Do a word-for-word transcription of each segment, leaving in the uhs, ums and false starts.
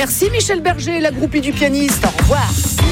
Merci Michel Berger, la groupie du pianiste. Au revoir.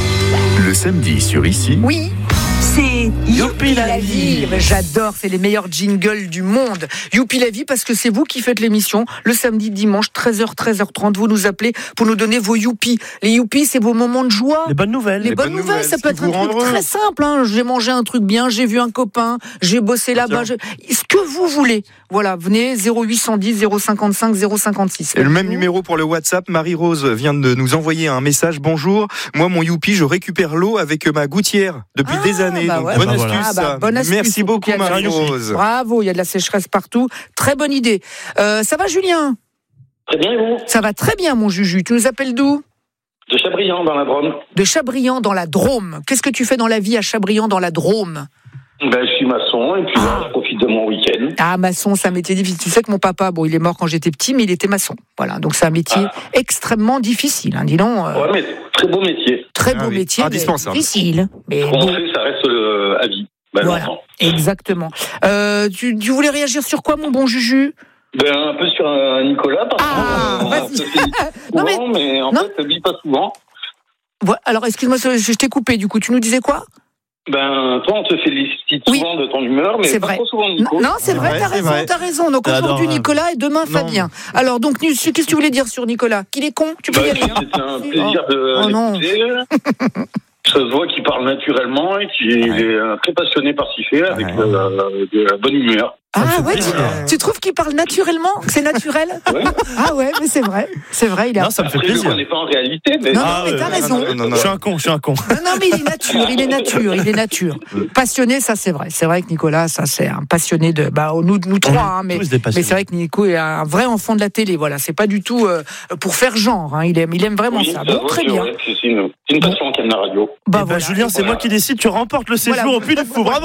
Le samedi sur Ici. Oui. C'est Youpi la vie. J'adore, c'est les meilleurs jingles du monde. Youpi la vie parce que c'est vous qui faites l'émission le samedi, dimanche, treize heures, treize heures trente. Vous nous appelez pour nous donner vos youpi. Les youpi, c'est vos moments de joie. Les bonnes nouvelles. Les, les bonnes, bonnes nouvelles, nouvelles, ça peut être un truc très simple. Hein. J'ai mangé un truc bien, j'ai vu un copain, j'ai bossé là-bas. Je... Ce que vous voulez. Voilà, venez, zéro huit cent dix, zéro cinquante-cinq, zéro cinquante-six. Et le même numéro pour le WhatsApp. Marie-Rose vient de nous envoyer un message. Bonjour, moi mon youpi, je récupère l'eau avec ma gouttière depuis ah, des années. Bah ouais. Donc, bonne, bah astuce, ah bah, bonne astuce. Merci beaucoup Marie-Rose. Bravo, il y a de la sécheresse partout. Très bonne idée. Euh, ça va Julien ? Très bien et vous ? Ça va très bien mon Juju. Tu nous appelles d'où ? De Chabriand dans la Drôme. De Chabriand dans la Drôme. Qu'est-ce que tu fais dans la vie à Chabriand dans la Drôme ? Ben, je suis maçon et puis ah. là, je profite de mon week-end. Ah, maçon, c'est un métier difficile. Tu sais que mon papa, bon, il est mort quand j'étais petit, mais il était maçon. Voilà, donc c'est un métier ah. extrêmement difficile. Hein, dis donc. Euh... Ouais, mais très beau métier. Très beau ah, oui. métier, indispensable. Difficile. Mais on bon. fait, ça reste euh, à vie. Ben, voilà, longtemps. Exactement. Euh, tu, tu voulais réagir sur quoi, mon bon Juju ? Ben, un peu sur euh, Nicolas, parce ah, que euh, souvent, non, mais, mais en non. fait, ça ne vit pas souvent. Voilà, alors, excuse-moi, je t'ai coupé, du coup. Tu nous disais quoi ? Ben, toi, on te félicite oui. souvent de ton humeur, mais c'est pas vrai. trop souvent, Nico. Non, c'est vrai, ouais, t'as raison, vrai. t'as raison. Donc aujourd'hui, Nicolas et demain, non. Fabien. Alors, donc, qu'est-ce que tu voulais dire sur Nicolas ? Qu'il est con ? Tu peux bah, y aller. C'est un plaisir oh. de oh, l'écouter. Ça se voit qu'il parle naturellement et qu'il ouais. est très passionné par ce qu'il fait, avec ouais. euh, de la bonne humeur. Ah ouais, tu, tu trouves qu'il parle naturellement ? C'est naturel ? Ouais. Ah ouais, mais c'est vrai. C'est vrai, il a... Non, ça me fait Après, plaisir. On n'est pas en réalité, mais... Non, non, mais t'as raison. Non, non, non, non. Je suis un con, je suis un con. Non, non, mais il est nature, il est nature, il est nature. Passionné, ça c'est vrai. C'est vrai que Nicolas, ça c'est un passionné de... Bah, nous, nous trois, hein, mais, mais c'est vrai que Nico est un vrai enfant de la télé, voilà. C'est pas du tout euh, pour faire genre, hein. il, aime, il aime vraiment oui, ça. Bon, très bien. Ouais, c'est une, c'est une passion qui aime la radio. Bah, bah voilà. Julien, c'est voilà. moi qui décide, tu remportes le séjour voilà. au Puy du Fou, bravo.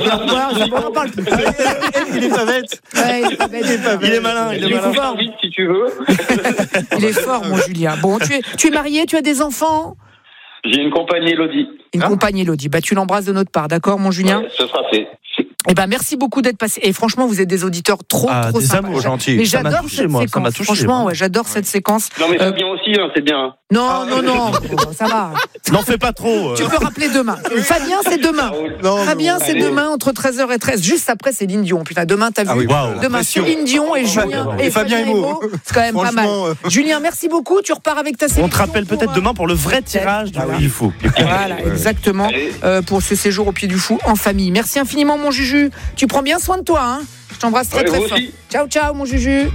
Il est pas bête. Ouais, il, est pas bête, il, est pas bête. il est malin, il est malin. Fort vite si tu veux. Il est fort, mon Julien. Bon, tu es, tu es marié, tu as des enfants ? J'ai une compagne Élodie. Une hein compagne Élodie. Bah, tu l'embrasses de notre part, d'accord, mon Julien ? Ouais, ce sera fait. Eh ben, merci beaucoup d'être passé. Et franchement, vous êtes des auditeurs trop, ah, trop des sympas. Amours gentils. Mais ça j'adore m'a touché, cette moi. séquence. Ça m'a touché, franchement, moi. ouais, j'adore ouais. cette séquence. Non, mais euh... Fabien aussi, hein, c'est bien. Non, ah, non, non, ça va. N'en fais pas trop. Euh... Tu peux rappeler demain. Fabien, c'est demain. Non, Fabien, c'est allez. Demain entre treize heures et treize. Juste après, c'est Céline Dion. Putain, demain, t'as vu ah oui, wow. Demain, Céline Dion et Julien. Et, et Fabien Emo. C'est quand même pas mal. Euh... Julien, merci beaucoup. Tu repars avec ta sélection. On te rappelle peut-être pour, demain pour le vrai tirage du Puy du Fou. Voilà, exactement. Euh, pour ce séjour au Puy du Fou en famille. Merci infiniment, mon Juju. Tu prends bien soin de toi, hein. Je t'embrasse très, très fort. Ciao, ciao, mon Juju.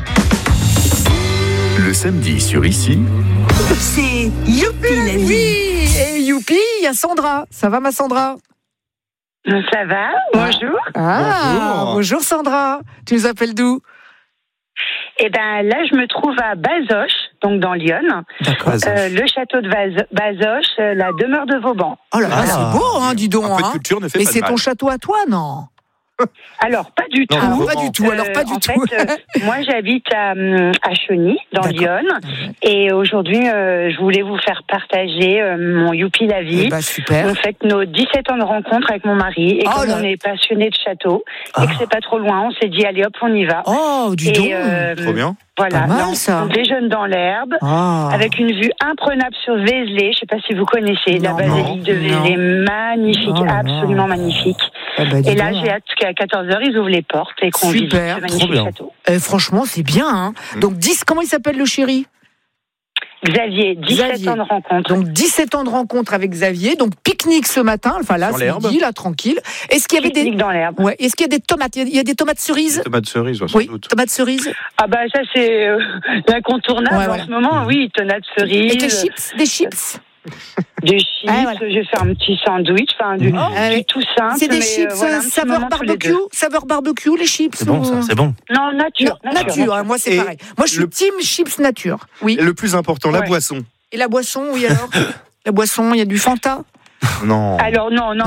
Le samedi sur Ici. C'est Youpi la vie. Oui, et Youpi, il y a Sandra. Ça va, ma Sandra ? Ça va, bonjour. Ah, bonjour. Bonjour Sandra. Tu nous appelles d'où ? Eh ben là, je me trouve à Bazoches, donc dans l'Yonne. D'accord. Euh, le château de Vaz- Bazoches, euh, la demeure de Vauban. Oh là là, ah. c'est beau, hein, dis donc. Un peu de hein. culture ne fait Mais pas c'est de ton mal. château à toi, non ? Alors, pas du tout. Non, pas du tout. Alors, pas du euh, en tout. fait, euh, moi, j'habite à, à Chauny, dans l'Yonne. Et aujourd'hui, euh, je voulais vous faire partager euh, mon Youpi la vie. Eh ben, super. On fête nos dix-sept ans de rencontre avec mon mari. Et oh comme là. On est passionné de château, ah. et que c'est pas trop loin, on s'est dit, allez hop, on y va. Oh, dis et, donc. Euh, trop bien. Voilà, mal, là, on, ça. on déjeune dans l'herbe, ah. avec une vue imprenable sur Vézelay. Je sais pas si vous connaissez non, la basilique de Vézelay, magnifique, oh, absolument non. magnifique. Eh ben, et là, j'ai hâte qu'à quatorze heures, ils ouvrent les portes et qu'on visite ce magnifique château. Eh, franchement, c'est bien. Hein. Mm. Donc, dix, comment il s'appelle le chéri ? Xavier, dix-sept Xavier. ans de rencontre. Donc dix-sept ans de rencontre avec Xavier. Donc pique-nique ce matin, enfin là, ce midi, là, tranquille. Est-ce qu'il y avait pique-nique des dans l'herbe. Ouais. Est-ce qu'il y a des tomates ? Il y a des tomates cerises. Des tomates cerises, ouais, sans oui, doute. Tomates cerises. Ah bah ça c'est euh, l'incontournable ouais, voilà. En ce moment. Oui, tomates cerises. Et des chips, des chips. Des chips. Ah, voilà. Je vais faire un petit sandwich, enfin du, oh, du tout simple. C'est des mais, chips euh, voilà, saveur barbecue, saveur barbecue, les chips. C'est bon, ça, c'est bon. Non, nature. Non, nature. nature. Hein, moi c'est et pareil. Moi je suis le... team chips nature. Oui. Et le plus important, la ouais. boisson. Et la boisson, oui alors. La boisson, il y a du Fanta. Non. Alors non, non,